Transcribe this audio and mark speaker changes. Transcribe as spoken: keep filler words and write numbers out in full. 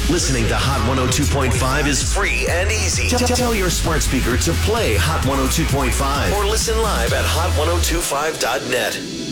Speaker 1: Listening to Hot one oh two point five is free and easy. T- Tell your smart speaker to play Hot one oh two point five or listen live at hot ten twenty-five dot net.